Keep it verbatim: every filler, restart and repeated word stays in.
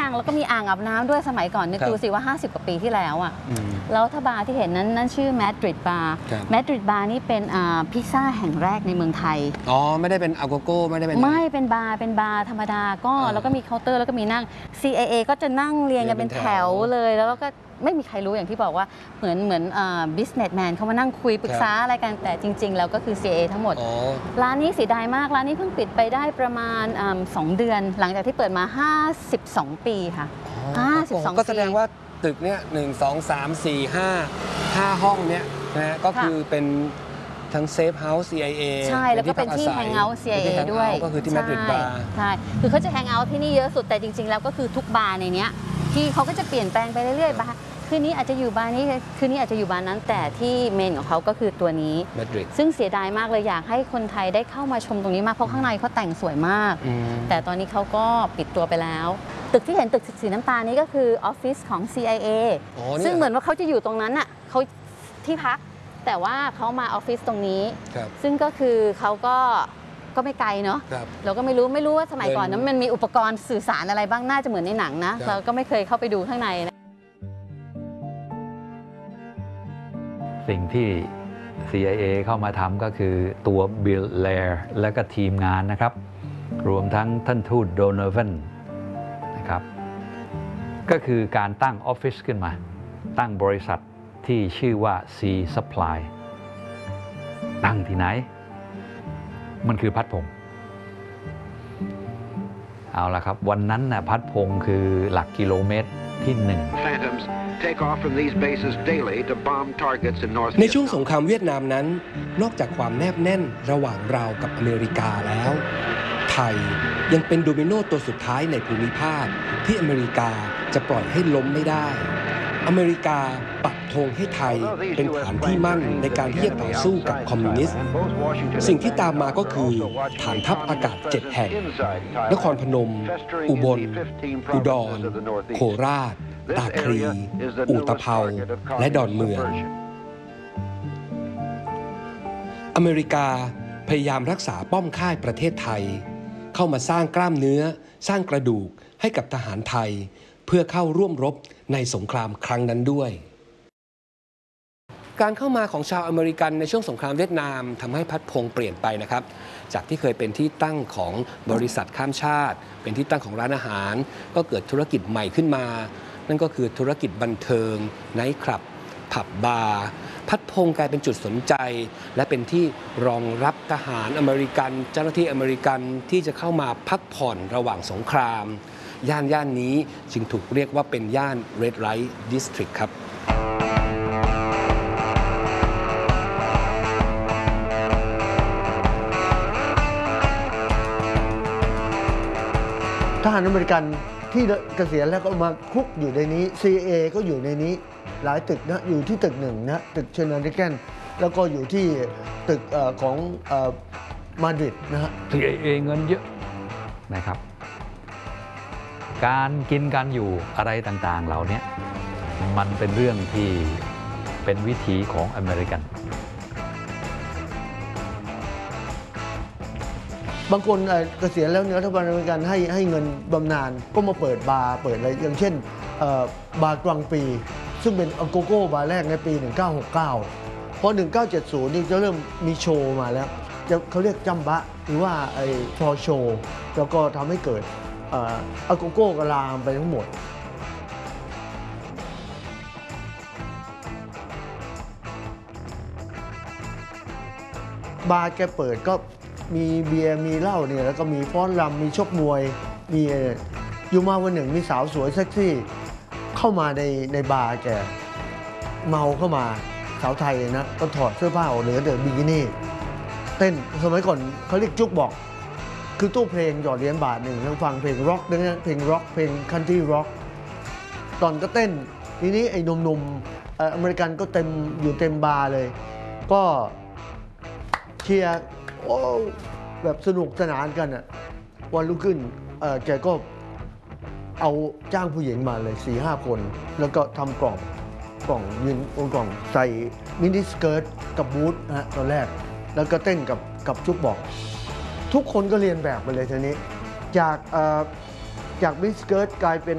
อย่างแล้วก็มีอ่างอาบน้ำด้วยสมัยก่อนนึกดูสิว่าห้าสิบกว่าปีที่แล้วอ่ะแล้วถ้าบาร์ที่เห็นนั้นนั่นชื่อแมดริดบาร์แมดริดบาร์นี่เป็นพิซซ่าแห่งแรกในเมืองไทยอ๋อไม่ได้เป็นอาโกโก้ไม่ได้เป็นไม่เป็นบาร์เป็นบาร์ธรรมดาก็แล้วก็มีเคาน์เตอร์แล้วก็มีนั่ง ซี เอ เอ ก็จะนั่งเรียงกันเป็นแถวเลยแล้วก็ไม่มีใครรู้อย่างที่บอกว่าเหมือนเหมือนบิสเนสแมนเขามานั่งคุยปรึกษาอะไรกันแต่จริงๆแล้วก็คือ ซี เอ เอ ทั้งหมดร้านนี้เสียดายมากร้านนี้เพิ่งปิดไปได้ประมาณสองเดือนหลังจากที่เปิดมาห้าสิบสองปีค่ะห้าสิบสองปีก็แสดงว่าตึกเนี้ยหนึ่งสองสามสี่ห้าห้าห้องเนี้ยนะก็คือเป็นทั้งเซฟเฮาส์ ซี ไอ เอใช่แล้วก็เป็นที่แฮงเอาท์ ซี ไอ เอ ด้วยก็คือที่แมดริดบาร์ใช่คือเขาจะแฮงเอาท์ที่นี่เยอะสุดแต่จริงๆแล้วก็คือทุกบาร์ในนี้ที่เขาก็จะเปลี่ยนแปลงไปเรื่อยๆบาร์คืนนี้อาจจะอยู่บาร์นี้คืนนี้อาจจะอยู่บาร์นั้นแต่ที่เมนของเขาก็คือตัวนี้ซึ่งเสียดายมากเลยอยากให้คนไทยได้เข้ามาชมตรงนี้มากเพราะข้างในเขาแต่งสวยมากแต่ตอนนี้เขาก็ปิดตัวไปแล้วตึกที่เห็นตึกสีน้ำตาลนี้ก็คือออฟฟิศของ ซี ไอ เอ ซึ่งเหมือนว่าเขาจะอยู่ตรงนั้นอ่ะเขาที่พักแต่ว่าเขามาออฟฟิศตรงนี้ซึ่งก็คือเขาก็ก็ไม่ไกลเนาะเราก็ไม่รู้ไม่รู้ว่าสมัยก่อนนั้นมันมีอุปกรณ์สื่อสารอะไรบ้างน่าจะเหมือนในหนังนะเราก็ไม่เคยเข้าไปดูข้างในนะสิ่งที่ ซี ไอ เอ เข้ามาทำก็คือตัวบิลเลร์และก็ทีมงานนะครับรวมทั้งท่านทูตโดโนเวนนะครับก็คือการตั้งออฟฟิศขึ้นมาตั้งบริษัทที่ชื่อว่า C Supply ตั้งที่ไหนมันคือพัดพงษ์เอาละครับวันนั้นนะพัดพงษ์คือหลักกิโลเมตรที่หนึ่งในช่วงสงครามเวียดนามนั้นนอกจากความแนบแน่นระหว่างเรากับอเมริกาแล้วไทยยังเป็นโดมิโนตัวสุดท้ายในภูมิภาคที่อเมริกาจะปล่อยให้ล้มไม่ได้อเมริกาปักธงให้ไทยเป็นฐานที่มั่นในการที่จะต่อสู้กับคอมมิวนิสต์สิ่งที่ตามมาก็คือฐานทัพอากาศเจ็ดแห่งนครพนมอุบลอุดรโคราชตาคลีอุตภเปาและดอนเมืองอเมริกาพยายามรักษาป้อมค่ายประเทศไทยเข้ามาสร้างกล้ามเนื้อสร้างกระดูกให้กับทหารไทยเพื่อเข้าร่วมรบในสงครามครั้งนั้นด้วยการเข้ามาของชาวอเมริกันในช่วงสงครามเวียดนามทำให้พัดพงษ์เปลี่ยนไปนะครับจากที่เคยเป็นที่ตั้งของบริษัทข้ามชาติเป็นที่ตั้งของร้านอาหารก็เกิดธุรกิจใหม่ขึ้นมานั่นก็คือธุรกิจบันเทิงไนท์คลับผับบาร์พัดพงษ์กลายเป็นจุดสนใจและเป็นที่รองรับทหารอเมริกันเจ้าหน้าที่อเมริกันที่จะเข้ามาพักผ่อนระหว่างสงครามย่านย่านนี้จึงถูกเรียกว่าเป็นย่าน Red Light District ครับทหารอเมริกันที่เกษียณแล้วก็มาคุกอยู่ในนี้ ซี เอ ก็อยู่ในนี้หลายตึกนะอยู่ที่ตึกหนึ่งนะตึกเชนาริแกนแล้วก็อยู่ที่ตึกของมาดริดนะฮะซี ไอ เอ เงินเยอะนะครับการกินการอยู่อะไรต่างๆเหล่านี้มันเป็นเรื่องที่เป็นวิถีของอเมริกันบางคนเกษียณแล้วเนี่ยรัฐบาลอเมริกันให้ให้เงินบำนาญก็มาเปิดบาร์เปิดอะไรอย่างเช่นบาร์กลางปีซึ่งเป็นโกโก้บาร์แรกในปีหนึ่งเก้าหกเก้าพอหนึ่งเก้าเจ็ดศูนย์นี่จะเริ่มมีโชว์มาแล้วจะเขาเรียกจัมบะหรือว่าไอ้ฟอร์โชว์แล้วก็ทำให้เกิดอาโกโก้กลามไปทั้งหมดบาร์แกเปิดก็มีเบียร์มีเหล้าเนี่ยแล้วก็มีฟ้อนรำมีชกมวยมีอยู่มาวันหนึ่งมีสาวสวยเซ็กซี่เข้ามาในในบาร์แกเมาเข้ามาสาวไทยนะก็ถอดเสื้อผ้าออกเหลือแต่บิกินี่เต้นสมัยก่อนเขาเรียกจุกบอกคือตู้เพลงหยอดเหรียญบาทหนึ่งแล้วฟังเพลงร็อกด้วยนะเพลงร็อกเพลงคันทรีร็อกตอนก็เต้นทีนี้ไอ้หนุ่มๆอเมริกันก็เต็มอยู่เต็มบาร์เลยก็เชียร์โอ้แบบสนุกสนานกันอ่ะวันรุ่งขึ้นแกก็เอาจ้างผู้หญิงมาเลย สี่ห้า คนแล้วก็ทำกล่องกล่องยืนบนกล่องใส่มินิสเกิร์ตกับบูทนะฮะตอนแรกแล้วก็เต้นกับกับชุกบอกทุกคนก็เรียนแบบไปเลยทีนี้จากจากมินิสเกิร์ตกลายเป็น